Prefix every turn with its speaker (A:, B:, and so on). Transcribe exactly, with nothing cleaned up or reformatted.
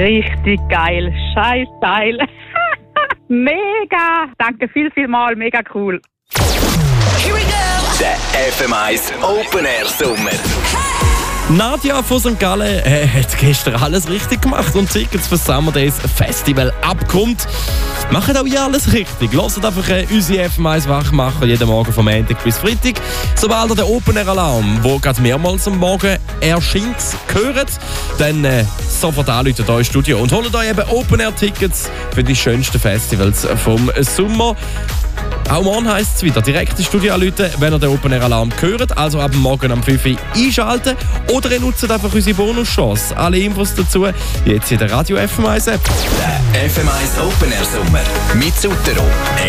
A: Richtig geil. Scheiß Teil. Mega. Danke viel, viel mal. Mega cool.
B: Here we go.
C: Der F M eins Open Air Sommer.
D: Nadja von Sankt Gallen äh, hat gestern alles richtig gemacht und Tickets für das Summer Days Festival abkommt. Machen auch ihr alles richtig. Hört einfach äh, unsere F M eins Wachmacher jeden Morgen vom Montag bis Freitag. Sobald ihr den Open Air Alarm, der gerade mehrmals am Morgen erscheint, hört, dann äh, sofort anrufen hier im Studio und holt euch eben Open Air Tickets für die schönsten Festivals vom Sommer. Auch morgen heisst es wieder, direkt ins Studio anrufen, wenn ihr den Open Air Alarm hört. Also ab morgen um fünf Uhr einschalten. Oder ihr nutzt einfach unsere Bonuschance. Alle Infos dazu jetzt in der Radio F M eins App.
C: Der F M eins Open Air Sommer mit Sutero.